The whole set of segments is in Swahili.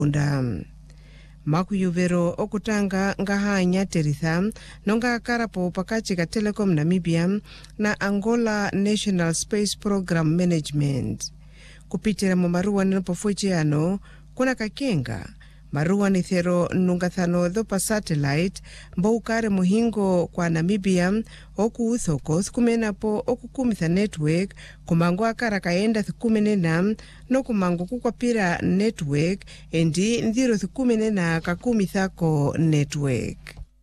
unda. Makuyuvero okutanga ngahanya teritha nonga karapo pakati ka Telecom Namibia na Angola National Space Program Management. Kupitira mu maruwa ninapofuchi ano kuna kakenga maruwa ni thero nungathano dhopa satellite mbaukare muhingo kwa Namibia oku uthokos kumenapo oku kumitha network kumangu akara kaenda thukumenena no kumangu kukwapira network endi ndhiro thukumenena kakumithako network.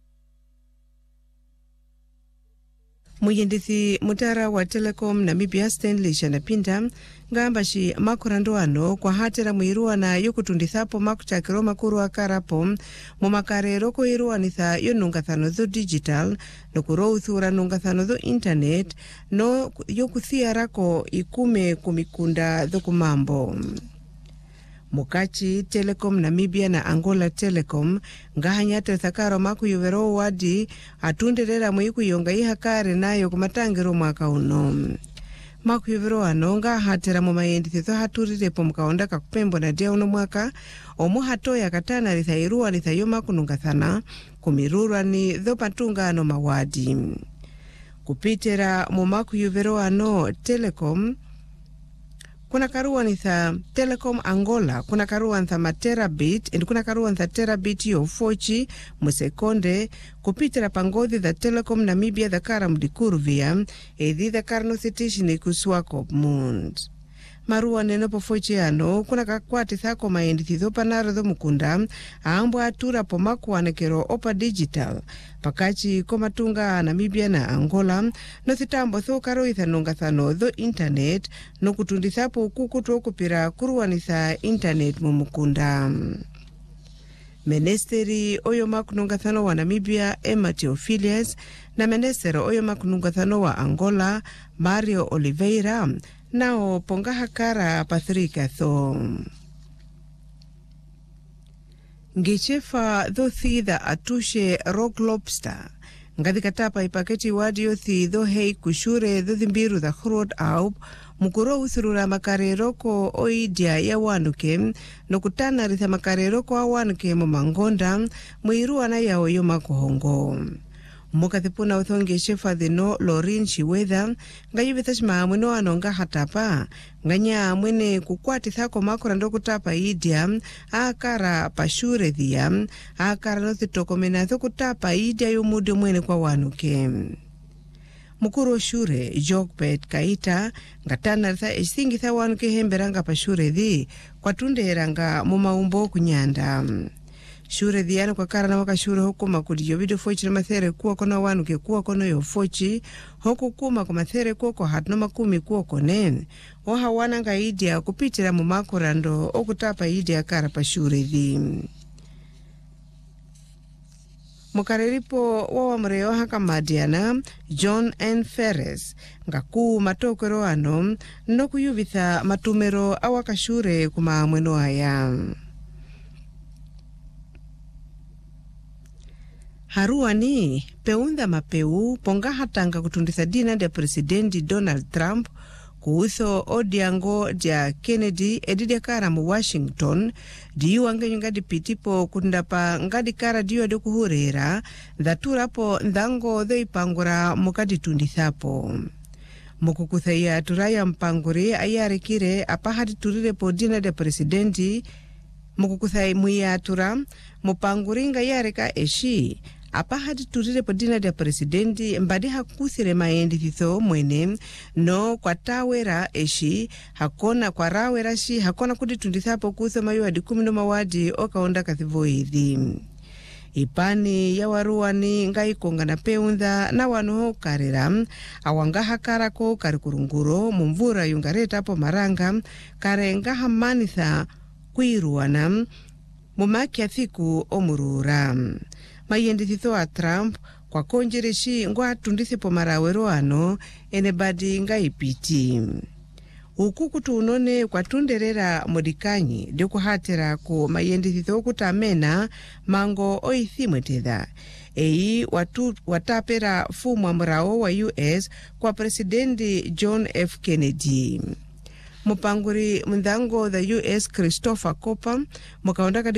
Muyendithi mutara wa Telecom Namibia Stanley Shanapinda ngambashi makurandoano kwa hatera muiruana yokutundithapo makuchakiro makuru akarapo mumakarero ko iruanitha yonungathano dho digital no kurouthura nungathano dho internet no yokuthiarako ikume kumikunda dho kumambo. Mukachi Telecom Namibia na Angola Telecom ngahanya terthakaro makuyuvero wadi atunderera muikuyonga ihakare nayo kumatangiro mwaka uno. Makuyuvero anonga hatera mumayenditho haturirepo mukaonda kakupembo na dia uno mwaka omu hatoya katana lithairua lithayoma kunungathana kumirurwa ni dho patungano mawadi. Kupitera mu makuyuvero ano Telecom kuna karuwa nitha Telecom Angola kuna karuwa nitha materabit and kuna karuwa nitha terabit yo 4G musekonde kupitira pangodhi the Telecom Namibia the karam dikurvia edhi the karno thitishini kuswako mund. Maruwa nenopo 4G ano kuna kakwati thako maendi thopa naro dho mukunda aambo atura po makuanekero opa digital pakachi komatunga Namibia na Angola no thitambo tho karo ithanungathano dho internet no kutundithapo ukukutu okupira kuruwanitha internet mumukunda. Menesteri oyo makunungathano wa Namibia Emma Theophilus na menestero oyo makunungathano wa Angola Mario Oliveira nao ponga hakara Patrick tho. Ngechefa dho thitha atushe Rock Lobster ngathi katapa ipaketi wadio thidho hei kushure dho thimbiru dha Groot Aup mukuro uthurura makareroko oidia ya wanuke no kutana ritha makareroko wa wanuke mumangonda muiruana ya oyo makuhongo. Mukathipuna uthonge shefa dhino Lorin Chiwetha ngayuvithashima mweno anonga hatapa nganya mwene kukwati thako makura ndoko tapa idia akara pashure dhia akara no thitokomena thoko tapa idia yomude mwene kwa wanuke. Mukuro shure Jogbet Kaita ngatana ritha esingitha wanuke hemberanga pashure dhi kwa tunderanga mumaumbo kunyanda. Shure dhiano kwa kara na waka shure hukuma kudiyo video fochi na mathere kuwa kona wanuke kuwa kono yo fochi hoku kuma kwa mathere kuwa kwa hatu na makumi kuwa kone waha wananga idia kupitira mumakurando okutapa idia kara pa shure dhi. Mukareripo wawa mreo haka madiana John N. Ferres ngaku matokero ano noku yuvitha matumero awaka shure kuma mweno haya. Haruani peunda mapeu ponga hatanga kutunditha dina de presidenti Donald Trump kuutho odiango dia Kennedy edide kara mu Washington diyu angenyunga dipitipo kundapa ngadi kara diyu ade kuhurera dhaturapo ndango dho ipangura mukadi tundithapo. Mukukuthaya turaya mpanguri ayarekire apahadi turirepo dina de presidenti mukukuthai muyatura mupanguringa yareka eshi apahadi turirepo dina de presidenti mbadi hakuthire maendi thitho mwene no kwa tawera eshi hakona kwa rawera shi hakona kuditundithapo kutho mayu adi 10 mawadi okaonda kathivoithi. Ipani ya waruani ngaikonga na peunda na wano karira awanga hakarako karikurunguro mumvura yungareta po maranga karenga hamanitha kuiruana mumaki athiku omurura. Mayendithitho wa Trump kwa konjereshi ngwa tundithipo marawero ano enebadi ngaipiti. Ukukutu unone kwa tunderera modikanyi dioku hatera ku mayendithitho kutamena mango oithimwetedha. Ei watapera fumu amrao wa US kwa presidenti John F. Kennedy. mupanguri mndango the US Christopher Cooper mukaonda